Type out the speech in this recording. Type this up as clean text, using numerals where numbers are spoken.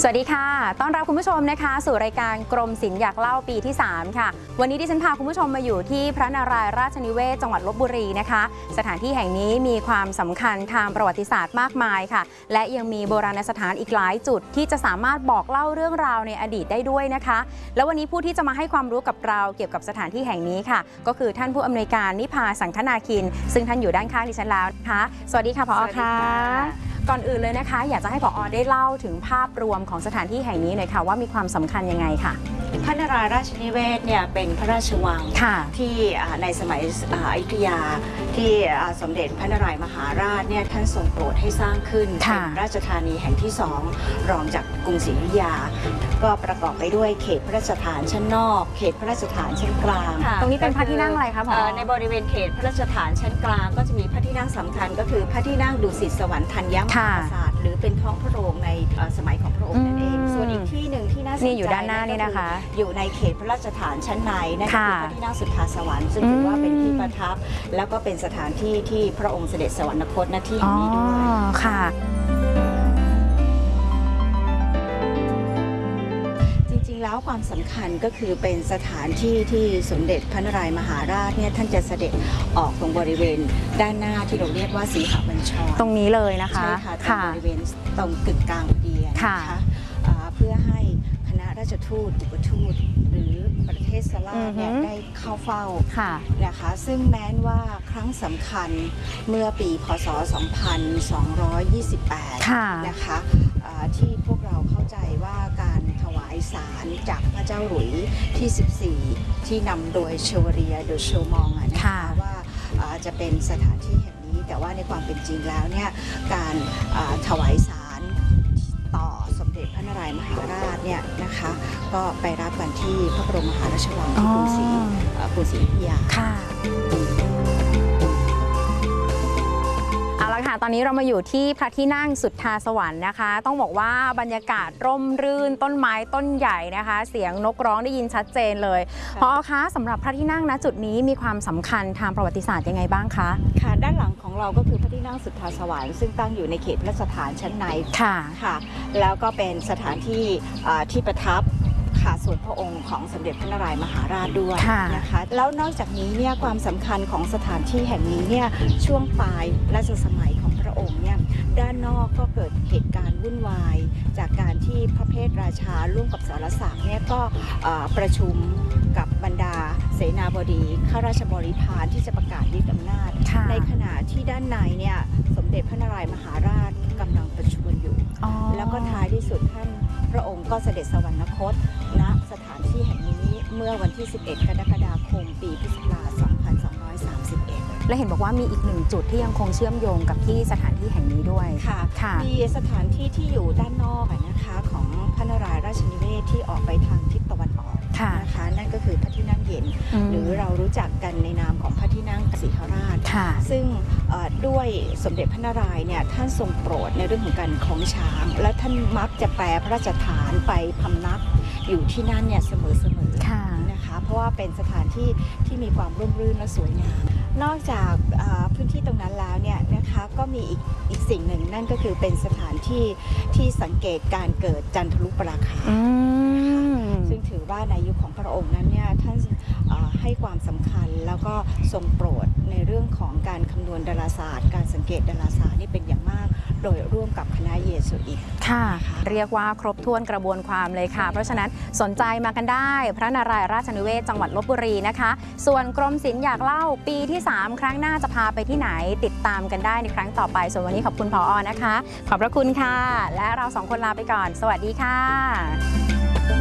สวัสดีค่ะต้อนรับคุณผู้ชมนะคะสู่รายการกรมศิลป์อยากเล่าปีที่3ค่ะวันนี้ดิฉันพาคุณผู้ชมมาอยู่ที่พระนารายณ์ราชนิเวศจังหวัดลพบุรีนะคะสถานที่แห่งนี้มีความสำคัญทางประวัติศาสตร์มากมายค่ะและยังมีโบราณสถานอีกหลายจุดที่จะสามารถบอกเล่าเรื่องราวในอดีตได้ด้วยนะคะแล้ววันนี้ผู้ที่จะมาให้ความรู้กับเราเกี่ยวกับสถานที่แห่งนี้ค่ะก็คือท่านผู้อำนวยการนิพาสังคนาคินซึ่งท่านอยู่ด้านข้างดิฉันแล้วนะคะสวัสดีค่ะผอ.ค่ะก่อนอื่นเลยนะคะอยากจะให้ผอ.ได้เล่าถึงภาพรวมของสถานที่แห่งนี้หน่อยค่ะว่ามีความสำคัญยังไงค่ะพระนารายณ์ราชนิเวศเนี่ยเป็นพระราชวังที่ในสมัยอยุธยาที่สมเด็จพระนารายณ์มหาราชเนี่ยท่านทรงโปรดให้สร้างขึ้นเป็นราชธานีแห่งที่2รองจากกรุงศรีอยุธยาก็ประกอบไปด้วยเขตพระราชฐานชั้นนอกเขตพระราชฐานชั้นกลางตรงนี้เป็นพระที่นั่งอะไรคะผอ. ในบริเวณเขตพระราชฐานชั้นกลางก็จะมีพระที่นั่งสำคัญก็คือพระที่นั่งดุสิตสวรรค์ธัญญมหาปราสาทหรือเป็นท้องพระโรงในสมัยของพระองค์นั่นเองส่วนอีกที่หนึ่งที่น่าสนใจอยู่ด้านหน้านี่นะคะอยู่ในเขตพระราชฐานชั้นในนั่นคือพระที่นั่งสุทธาสวรรค์ซึ่งถือว่าเป็นที่ประทับแล้วก็เป็นสถานที่ที่พระองค์เสด็จสวรรคตณที่แห่งนี้ด้วยค่ะจริงๆแล้วความสำคัญก็คือเป็นสถานที่ที่สมเด็จพระนารายณ์มหาราชเนี่ยท่านจะเสด็จออกตรงบริเวณด้านหน้าที่เราเรียกว่าสีหบัญชรตรงนี้เลยนะคะใช่ค่ะตรงบริเวณตรงกึ่งกลางพอดีนะคะเพื่อให้คณะราชทูตอุปทูตหรือประเทศสลาเนี่ยได้เข้าเฝ้านะคะซึ่งแม้ว่าครั้งสำคัญเมื่อปีพ.ศ. 2228นะคะที่พวกเราเข้าใจว่าการถวายสารจากพระเจ้าหลุยที่14ที่นำโดยเชวเรียโดโชมองนะคะว่าจะเป็นสถานที่แห่งนี้แต่ว่าในความเป็นจริงแล้วเนี่ยการถวายสารต่อสมเด็จพระนารายณ์มหาราชเนี่ยนะคะก็ไปรับกันที่พระบรมมหาราชวังที่กรุงศรีอยุธยาเอาละค่ะตอนนี้เรามาอยู่ที่พระที่นั่งสุทธาสวรรค์นะคะต้องบอกว่าบรรยากาศร่มรื่นต้นไม้ต้นใหญ่นะคะเสียงนกร้องได้ยินชัดเจนเลยพอคะสำหรับพระที่นั่งณจุดนี้มีความสำคัญทางประวัติศาสตร์ยังไงบ้างคะค่ะด้านหลังของเราก็คือพระที่นั่งสุทธาสวรรค์ซึ่งตั้งอยู่ในเขตพระราชฐานชั้นในค่ะแล้วก็เป็นสถานที่ที่ประทับส่วนพระองค์ของสมเด็จพระนารายณ์มหาราชด้วยนะคะแล้วนอกจากนี้เนี่ยความสำคัญของสถานที่แห่งนี้เนี่ยช่วงปลายรัชสมัยของพระองค์เนี่ยด้านนอกก็เกิดเหตุการณ์วุ่นวายจากการที่พระเพทราชาร่วมกับสรศักดิ์เนี่ยก็ประชุมกับบรรดาเสนาบดีข้าราชบริพารที่จะประกาศยึดอำนาจในขณะที่ด้านในเนี่ยสมเด็จพระนารายณ์มหาราชกำลังประชวรอยู่แล้วก็ท้ายที่สุดท่านพระองค์ก็เสด็จสวรรคตณสถานที่แห่งนี้เมื่อวันที่11 กรกฎาคมปีพุทธศักราช 2231 และเห็นบอกว่ามีอีก1จุดที่ยังคงเชื่อมโยงกับที่สถานที่แห่งนี้ด้วยค่ะมีสถานที่ที่อยู่ด้านนอกนะคะของพระนารายณ์ราชนิเวศที่ออกไปทางทิศตะวันออกนะคะนั่นก็คือพระที่นั่งเย็นหรือเรารู้จักกันในนามของพระที่นั่งสีหราชซึ่งด้วยสมเด็จพระนารายณ์เนี่ยท่านทรงโปรดในเรื่องของการคล้องช้างและท่านมักจะแปรพระราชฐานไปพำนักอยู่ที่นั่นเนี่ยเสมอนะคะเพราะว่าเป็นสถานที่ที่มีความร่มรื่นและสวยงามนอกจากพื้นที่ตรงนั้นแล้วเนี่ยนะคะก็มีอีกสิ่งหนึ่งนั่นก็คือเป็นสถานที่ที่สังเกตการเกิดจันทรุปราคาซึ่งถือว่าในยุคของพระองค์นั้นเนี่ยท่านให้ความสำคัญแล้วก็ทรงโปรดในเรื่องของการคำนวณดาราศาสตร์การสังเกตดาราศาสตร์นี่เป็นอย่างมากโดยร่วมกับคณะเยซูอิตค่ะเรียกว่าครบถ้วนกระบวนความเลยค่ะเพราะฉะนั้นสนใจมากันได้พระนารายณ์ราชนิเวศจังหวัดลพบุรีนะคะส่วนกรมศิลป์อยากเล่าปีที่3ครั้งหน้าจะพาไปที่ไหนติดตามกันได้ในครั้งต่อไปส่วนวันนี้ขอบคุณผอ.นะคะขอบพระคุณค่ะและเรา2คนลาไปก่อนสวัสดีค่ะ